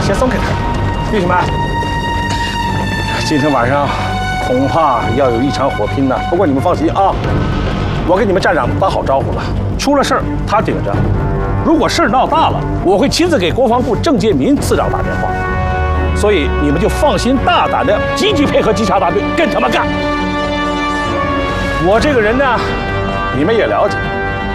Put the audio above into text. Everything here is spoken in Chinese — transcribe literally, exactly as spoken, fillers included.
先松开他。弟兄们，今天晚上恐怕要有一场火拼呢。不过你们放心啊，我跟你们站长打好招呼了，出了事儿他顶着。如果事儿闹大了，我会亲自给国防部郑介民次长打电话。所以你们就放心大胆的积极配合稽查大队，跟他们干。我这个人呢，你们也了解。